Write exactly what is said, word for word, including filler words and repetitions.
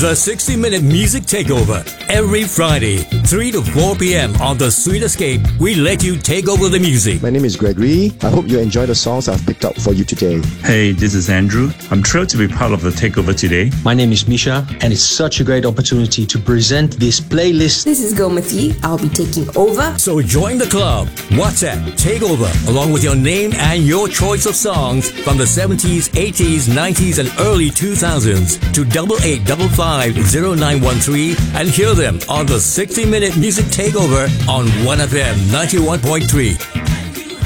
The sixty minute Music Takeover. Every Friday, three to four p.m. on The Sweet Escape, we let you take over the music. My name is Gregory. I hope you enjoy the songs I've picked up for you today. Hey, this is Andrew. I'm thrilled to be part of the Takeover today. My name is Misha, and it's such a great opportunity to present this playlist. This is Gomati. I'll be taking over. So join the club. WhatsApp Takeover along with your name and your choice of songs from the seventies, eighties, nineties, and early two thousands to double eight double five zero nine one three and hear them on the sixty minute Music Takeover on one F M ninety-one point three.